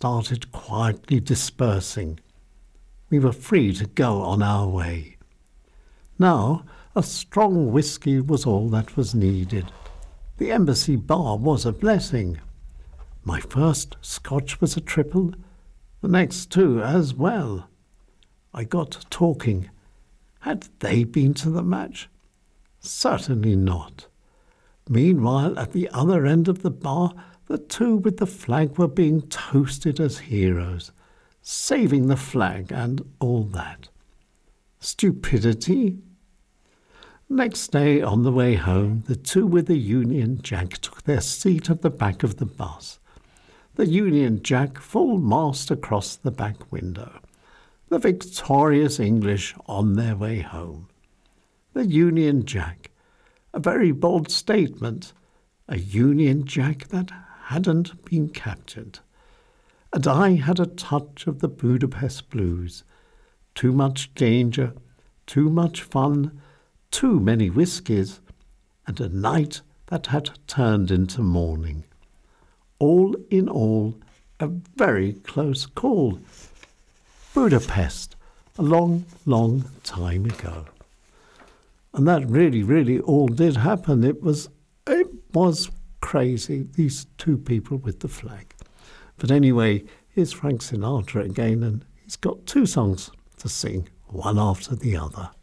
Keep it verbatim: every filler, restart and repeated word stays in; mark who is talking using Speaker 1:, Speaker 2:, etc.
Speaker 1: started quietly dispersing. We were free to go on our way. Now, a strong whisky was all that was needed. The Embassy Bar was a blessing. My first Scotch was a triple, the next two as well. I got talking. Had they been to the match? Certainly not. Meanwhile, at the other end of the bar, the two with the flag were being toasted as heroes, saving the flag and all that. Stupidity? Next day, on the way home, the two with the Union Jack took their seat at the back of the bus. The Union Jack full mast across the back window. The victorious English on their way home. The Union Jack. A very bold statement. A Union Jack that hadn't been captured. And I had a touch of the Budapest blues. Too much danger, too much fun, too many whiskies, and a night that had turned into morning. All in all, a very close call. Budapest, a long, long time ago. And that really, really all did happen. It was, it was crazy, these two people with the flag. But anyway, here's Frank Sinatra again, and he's got two songs to sing, one after the other.